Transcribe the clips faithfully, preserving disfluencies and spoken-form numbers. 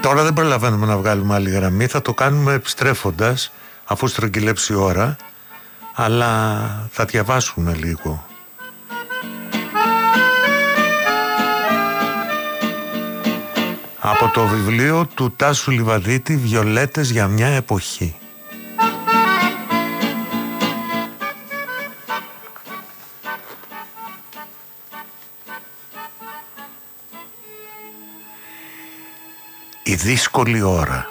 Τώρα δεν προλαβαίνουμε να βγάλουμε άλλη γραμμή. Θα το κάνουμε επιστρέφοντας, αφού στρογγυλέψει η ώρα. Αλλά θα διαβάσουμε λίγο. Από το βιβλίο του Τάσου Λιβαδίτη, «Βιολέτες για μια εποχή». Η δύσκολη ώρα.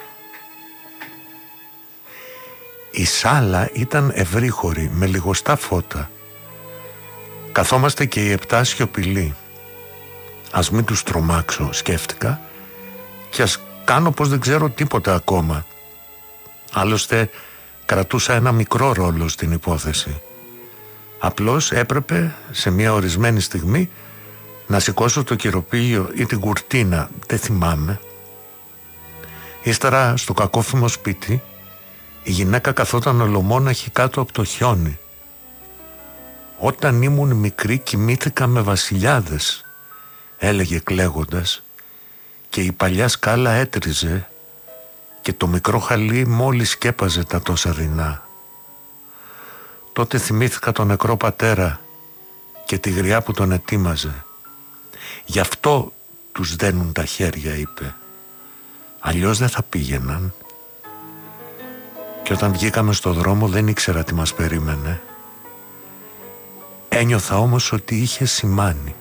Η σάλα ήταν ευρύχωρη με λιγοστά φώτα. Καθόμαστε και οι επτά σιωπηλοί. Ας μην τους τρομάξω, σκέφτηκα, και ας κάνω πως δεν ξέρω τίποτα ακόμα. Άλλωστε κρατούσα ένα μικρό ρόλο στην υπόθεση. Απλώς έπρεπε σε μια ορισμένη στιγμή να σηκώσω το κυροπήγιο ή την κουρτίνα, δεν θυμάμαι. Ύστερα στο κακόφημο σπίτι η γυναίκα καθόταν ολομόναχη κάτω από το χιόνι. «Όταν ήμουν μικρή κοιμήθηκα με βασιλιάδες», έλεγε κλαίγοντας, και η παλιά σκάλα έτριζε και το μικρό χαλί μόλις σκέπαζε τα τόσα δεινά. Τότε θυμήθηκα τον νεκρό πατέρα και τη γριά που τον ετοίμαζε. «Γι' αυτό τους δένουν τα χέρια», είπε. «Αλλιώς δεν θα πήγαιναν». Και όταν βγήκαμε στο δρόμο δεν ήξερα τι μας περίμενε. Ένιωθα όμως ότι είχε σημάνει.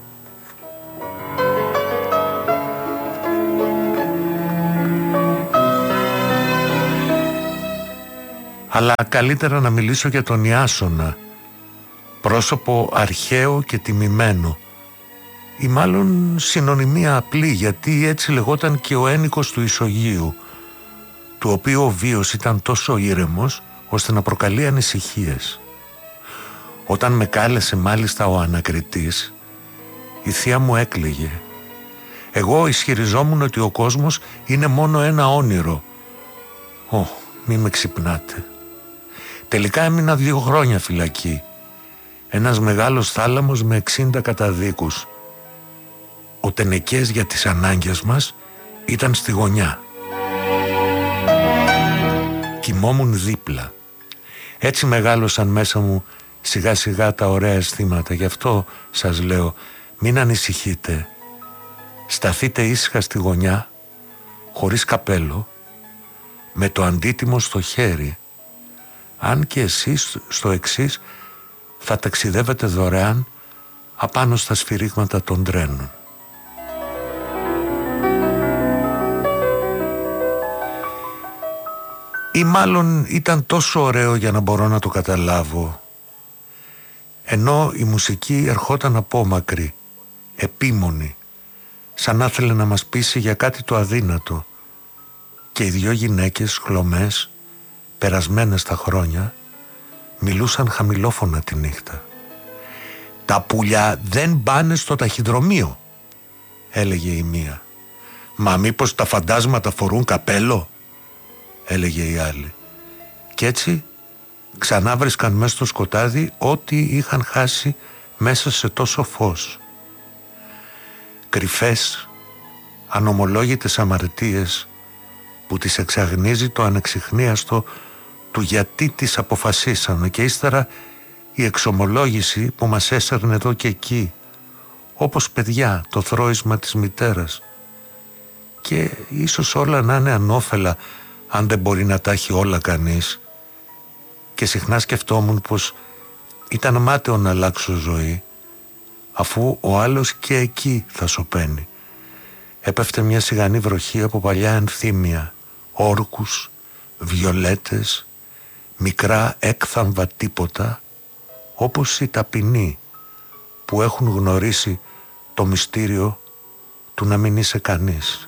Αλλά καλύτερα να μιλήσω για τον Ιάσονα, πρόσωπο αρχαίο και τιμημένο, ή μάλλον συνωνυμία απλή, γιατί έτσι λεγόταν και ο ένικος του Ισογείου, του οποίου ο βίος ήταν τόσο ήρεμος ώστε να προκαλεί ανησυχίες. Όταν με κάλεσε μάλιστα ο ανακριτής, η θεία μου έκλαιγε. Εγώ ισχυριζόμουν ότι ο κόσμος είναι μόνο ένα όνειρο. Ω, μη με ξυπνάτε. Τελικά έμεινα δύο χρόνια φυλακή. Ένας μεγάλος θάλαμος με εξήντα καταδίκους. Ο τενεκές για τις ανάγκες μας ήταν στη γωνιά. Κοιμόμουν δίπλα. Έτσι μεγάλωσαν μέσα μου σιγά σιγά τα ωραία αισθήματα. Γι' αυτό σας λέω, μην ανησυχείτε. Σταθείτε ήσυχα στη γωνιά, χωρίς καπέλο, με το αντίτιμο στο χέρι. Αν και εσείς στο εξής θα ταξιδεύετε δωρεάν απάνω στα σφυρίγματα των τρένων. Ή μάλλον ήταν τόσο ωραίο για να μπορώ να το καταλάβω. Ενώ η μουσική ερχόταν απόμακρη, επίμονη, σαν να ήθελε να μας πείσει για κάτι το αδύνατο, και οι δυο γυναίκες χλωμές, περασμένες τα χρόνια, μιλούσαν χαμηλόφωνα τη νύχτα. «Τα πουλιά δεν πάνε στο ταχυδρομείο», έλεγε η μία. «Μα μήπως τα φαντάσματα φορούν καπέλο», έλεγε η άλλη. Κι έτσι ξανά βρίσκαν μέσα στο σκοτάδι ό,τι είχαν χάσει μέσα σε τόσο φως. Κρυφές, ανομολόγητες αμαρτίες που τις εξαγνίζει το ανεξιχνίαστο του γιατί τις αποφασίσανε, και ύστερα η εξομολόγηση που μας έσερνε εδώ και εκεί, όπως παιδιά το θρώισμα της μητέρας. Και ίσως όλα να είναι ανώφελα αν δεν μπορεί να τα έχει όλα κανείς. Και συχνά σκεφτόμουν πως ήταν μάταιο να αλλάξω ζωή, αφού ο άλλος και εκεί θα σωπαίνει. Έπεφτε μια σιγανή βροχή από παλιά ενθύμια, όρκους, βιολέτες, μικρά έκθαμβα τίποτα, όπως οι ταπεινοί που έχουν γνωρίσει το μυστήριο του να μην είσαι κανείς.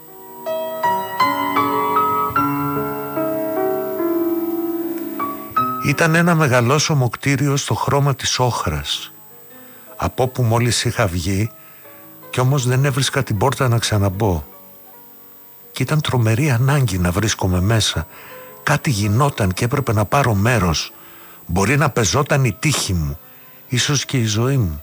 Ήταν ένα μεγαλόσωμο κτίριο στο χρώμα της όχρας, από όπου μόλις είχα βγει, κι όμως δεν έβρισκα την πόρτα να ξαναμπω. Και ήταν τρομερή ανάγκη να βρίσκομαι μέσα. Κάτι γινόταν και έπρεπε να πάρω μέρος. Μπορεί να πεζόταν η τύχη μου, ίσως και η ζωή μου.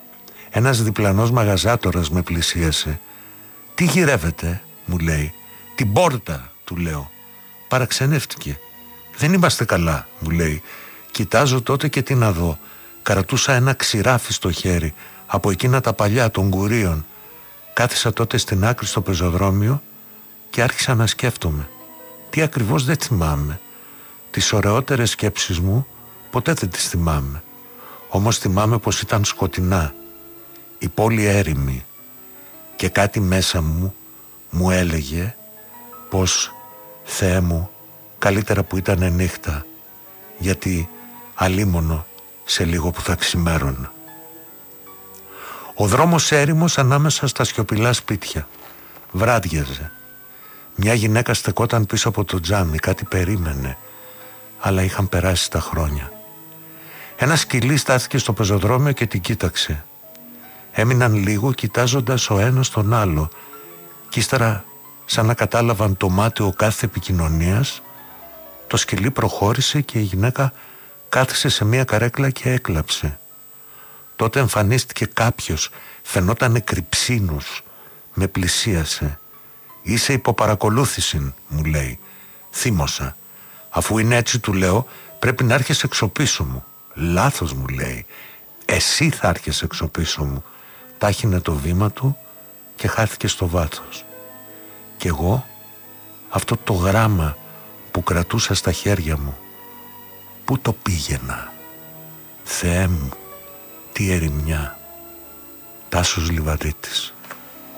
Ένας διπλανός μαγαζάτορας με πλησίασε. «Τι γυρεύετε?» μου λέει. Την πόρτα, του λέω. Παραξενεύτηκε. Δεν είμαστε καλά, μου λέει. Κοιτάζω τότε και τι να δω. Κρατούσα ένα ξηράφι στο χέρι, από εκείνα τα παλιά των κουρίων. Κάθισα τότε στην άκρη στο πεζοδρόμιο και άρχισα να σκέφτομαι. Τι ακριβώς δεν θυμάμαι. Τις ωραιότερες σκέψεις μου ποτέ δεν τις θυμάμαι. Όμως θυμάμαι πως ήταν σκοτεινά, η πόλη έρημη, και κάτι μέσα μου μου έλεγε πως, Θεέ μου, καλύτερα που ήταν νύχτα, γιατί αλίμονο σε λίγο που θα ξημέρωνα. Ο δρόμος έρημος ανάμεσα στα σιωπηλά σπίτια. Βράδιαζε. Μια γυναίκα στεκόταν πίσω από το τζάμι, κάτι περίμενε, αλλά είχαν περάσει τα χρόνια. Ένα σκυλί στάθηκε στο πεζοδρόμιο και την κοίταξε. Έμειναν λίγο κοιτάζοντας ο ένας τον άλλο κι ύστερα, σαν να κατάλαβαν το μάτιο κάθε επικοινωνίας, το σκυλί προχώρησε και η γυναίκα κάθισε σε μια καρέκλα και έκλαψε. Τότε εμφανίστηκε κάποιος, φαινότανε κρυψίνους, με πλησίασε. «Είσαι υποπαρακολούθηση», μου λέει. Θύμωσα. «Αφού είναι έτσι», του λέω, «πρέπει να έρχεσαι εξωπίσω μου». «Λάθος», μου λέει. «Εσύ θα έρχεσαι εξωπίσω μου». Τάχινε το βήμα του και χάθηκε στο βάθος. Κι εγώ, αυτό το γράμμα που κρατούσα στα χέρια μου, πού το πήγαινα? Θεέ μου, τι ερημιά. Τάσος Λιβαδίτης.